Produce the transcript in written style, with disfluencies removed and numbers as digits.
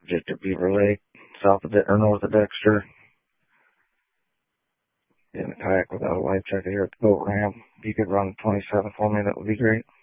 just at Beaver Lake, south of or north of Dexter. In a kayak without a life jacket here at the boat ramp. If you could run 27 for me, that would be great.